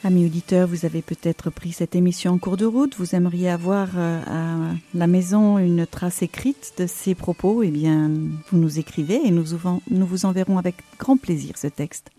Amis auditeurs, vous avez peut-être pris cette émission en cours de route. Vous aimeriez avoir à la maison une trace écrite de ces propos. Eh bien, vous nous écrivez et nous vous enverrons avec grand plaisir ce texte.